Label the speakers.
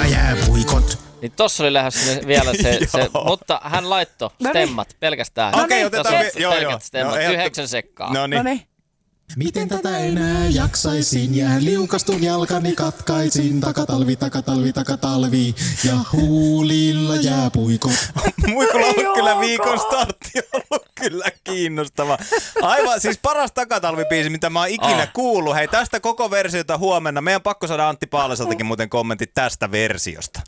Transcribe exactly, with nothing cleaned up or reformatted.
Speaker 1: jääpuikot.
Speaker 2: Niin tossa oli lähdössä vielä se, se mutta hän laittoi stemmat pelkästään.
Speaker 3: Okei, okay, otetaan
Speaker 2: vielä.
Speaker 3: Joo, joo.
Speaker 2: Stemmat, no, yhdeksän sekkaa.
Speaker 3: No niin.
Speaker 1: Miten tätä enää jaksaisin, jään liukastun jalkani katkaisin, takatalvi, takatalvi, takatalvi, ja huulilla jääpuikot.
Speaker 3: Muikulla on kyllä viikon startti ollut kyllä kiinnostava. Aivan, siis paras takatalvibiisi, mitä mä oon ikinä oh. kuullut. Hei, tästä koko versiota huomenna. Meidän pakko saada Antti Paalaseltakin muuten kommentit tästä versiosta.